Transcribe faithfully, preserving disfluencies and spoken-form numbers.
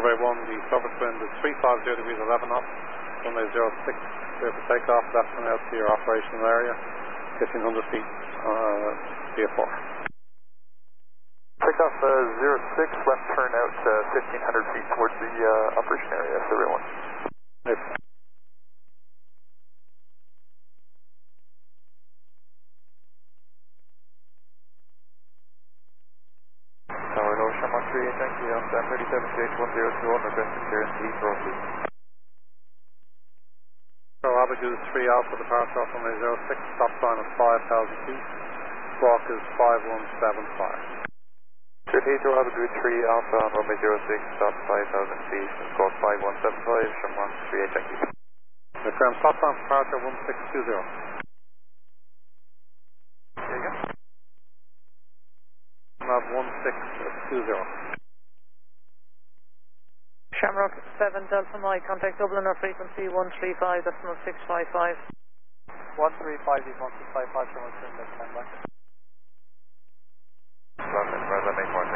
Survey one, the surface wind is three five zero degrees eleven knots, runway zero six, clear for takeoff, left turn out to your operational area, fifteen hundred feet, uh, V F four. Takeoff uh, zero six, left turn out uh, fifteen hundred feet towards the uh, operation area, Survey one. Yes. Tower Low, Shamrock three eight, thank you, on stand thirty-seven J H one zero two one, requesting clearance to Heathrow, please. So altitude is three Alpha, departure off runway zero six, stop sign is five thousand feet, squawk is five one seven five. Sure, Heathrow, altitude three Alpha on runway zero six, stop five thousand feet, squawk five one seven five, Shamrock three eight, thank you. Confirm stop sign departure one six two zero. There you go. Nav one six two zero. Shamrock seven Delta Mike, contact Dublin or frequency one three five, decimal six five five. one three five, one six five five, Shamrock seven, that's fine, bye. Last time, let make one.